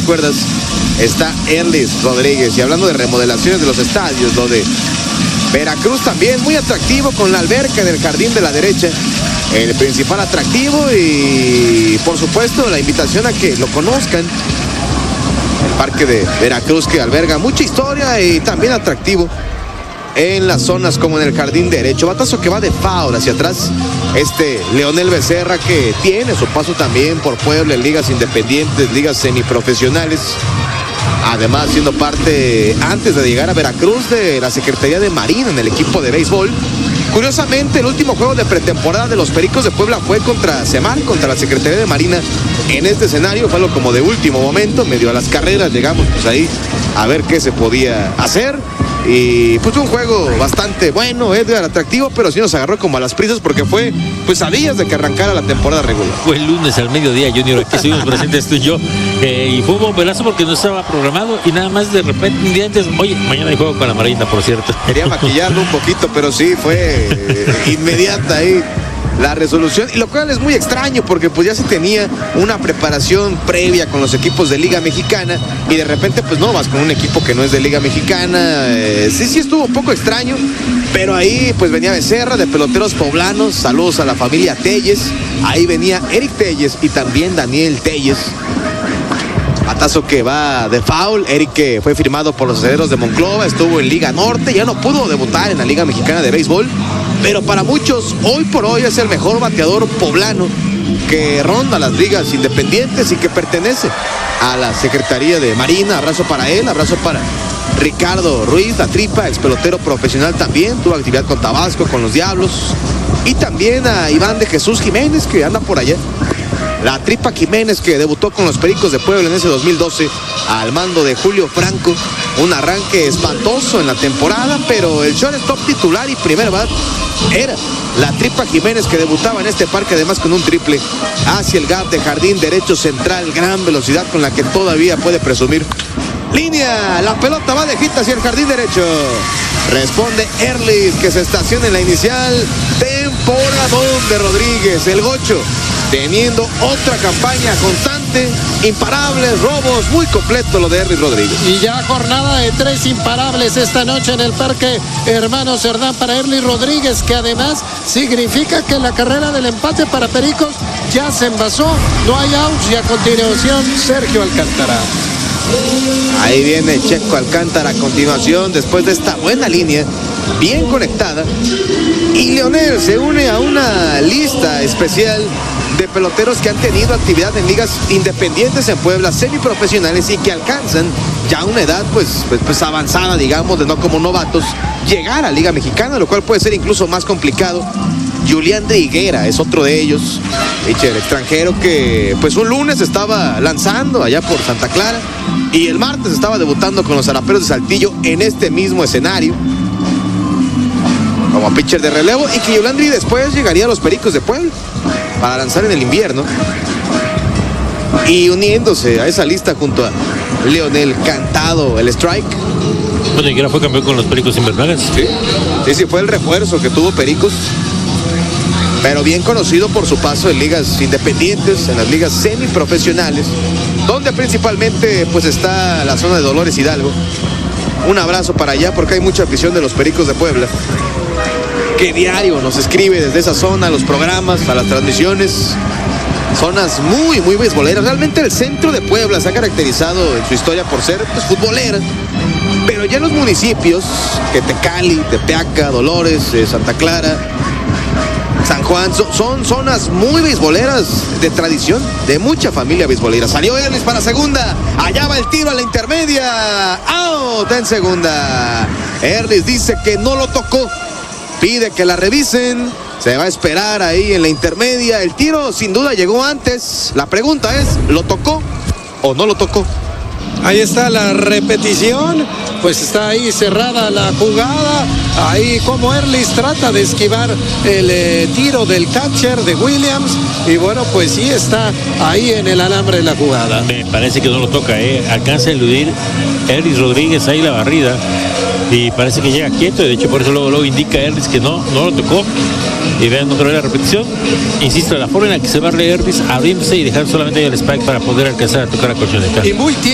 cuerdas está Erlis Rodríguez. Y hablando de remodelaciones de los estadios, lo de Veracruz también muy atractivo con la alberca en el jardín de la derecha, el principal atractivo, y por supuesto la invitación a que lo conozcan. El parque de Veracruz, que alberga mucha historia y también atractivo en las zonas como en el jardín derecho. Batazo que va de foul hacia atrás Leonel Becerra, que tiene su paso también por Puebla en ligas independientes, ligas semiprofesionales, además siendo parte, antes de llegar a Veracruz, de la Secretaría de Marina en el equipo de béisbol. Curiosamente, el último juego de pretemporada de los Pericos de Puebla fue contra Semar, contra la Secretaría de Marina. En este escenario fue algo como de último momento, medio a las carreras llegamos pues ahí a ver qué se podía hacer. Y pues un juego bastante bueno, Edgar, atractivo, pero sí nos agarró como a las prisas porque fue pues a días de que arrancara la temporada regular. Fue el lunes al mediodía, Junior, aquí estuvimos presentes tú y yo, y fue un bomberazo porque no estaba programado y nada más de repente un día antes, oye, mañana hay juego con la Marina, por cierto. Quería maquillarlo un poquito, pero sí, fue inmediata ahí la resolución, y lo cual es muy extraño porque pues ya se tenía una preparación previa con los equipos de Liga Mexicana y de repente pues no vas con un equipo que no es de Liga Mexicana. Sí estuvo un poco extraño, pero ahí pues venía Becerra de Peloteros Poblanos, saludos a la familia Telles, ahí venía Eric Telles y también Daniel Telles. Batazo que va de foul. Eric, que fue firmado por los Aceleros de Monclova, estuvo en Liga Norte, ya no pudo debutar en la Liga Mexicana de Béisbol, pero para muchos hoy por hoy es el mejor bateador poblano que ronda las ligas independientes y que pertenece a la Secretaría de Marina. Abrazo para él, abrazo para Ricardo Ruiz, la Tripa, ex pelotero profesional también, tuvo actividad con Tabasco, con los Diablos, y también a Iván de Jesús Jiménez, que anda por allá. La Tripa Jiménez, que debutó con los Pericos de Puebla en ese 2012 al mando de Julio Franco. Un arranque espantoso en la temporada, pero el shortstop titular y primer bat era la Tripa Jiménez, que debutaba en este parque además con un triple hacia el gap de jardín derecho central. Gran velocidad con la que todavía puede presumir. Línea, la pelota va de hit hacia el jardín derecho. Responde Erlis, que se estaciona en la inicial. Temporadón de Rodríguez, el gocho, teniendo otra campaña constante, imparables, robos, muy completo lo de Erlis Rodríguez. Y ya jornada de 3 imparables esta noche en el Parque Hermano Cerdán para Erlis Rodríguez, que además significa que la carrera del empate para Pericos ya se envasó, no hay outs, y a continuación Sergio Alcántara. Ahí viene Checo Alcántara a continuación, después de esta buena línea, bien conectada. Y Leonel se une a una lista especial de peloteros que han tenido actividad en ligas independientes en Puebla, semiprofesionales, y que alcanzan ya una edad pues avanzada, digamos, de no como novatos, llegar a Liga Mexicana, lo cual puede ser incluso más complicado. Julián de Higuera es otro de ellos, pitcher extranjero que pues un lunes estaba lanzando allá por Santa Clara y el martes estaba debutando con los Zaraperos de Saltillo en este mismo escenario como pitcher de relevo, y que Yolandri después llegaría a los Pericos de Puebla para lanzar en el invierno, y uniéndose a esa lista junto a Leonel Cantado, el strike. Bueno, Higuera fue campeón con los Pericos invernales. Sí, fue el refuerzo que tuvo Pericos, pero bien conocido por su paso en ligas independientes, en las ligas semiprofesionales, donde principalmente pues está la zona de Dolores Hidalgo. Un abrazo para allá porque hay mucha afición de los Pericos de Puebla, que diario nos escribe desde esa zona a los programas, a las transmisiones. Zonas muy, muy beisboleras. Realmente el centro de Puebla se ha caracterizado en su historia por ser pues futbolera, pero ya en los municipios, que Tecali, Tepeaca, Dolores, Santa Clara, San Juan, son zonas muy beisboleras de tradición, de mucha familia beisbolera. Salió Erlis para segunda, allá va el tiro a la intermedia, out en segunda. Erlis dice que no lo tocó, pide que la revisen, se va a esperar ahí en la intermedia. El tiro sin duda llegó antes, la pregunta es, ¿lo tocó o no lo tocó? Ahí está la repetición, pues está ahí cerrada la jugada, ahí como Erlis trata de esquivar el tiro del catcher de Williams, y bueno, pues sí está ahí en el alambre la jugada. Me parece que no lo toca, alcanza a eludir Erlis Rodríguez ahí la barrida, y parece que llega quieto, y de hecho por eso luego indica Erlis que no lo tocó. Y vean otra vez la repetición. Insisto, la forma en la que se barre Erlis, abriéndose y dejar solamente ahí el spike para poder alcanzar a tocar a Colchoneta. Y muy